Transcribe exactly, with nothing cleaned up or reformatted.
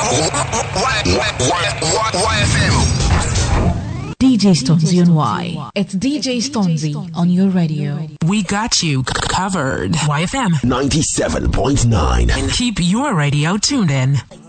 Y F M. D J Stonzy on Y. It's D J Stonzy on your radio. We got you covered. Y F M ninety-seven point nine. Keep your radio tuned in.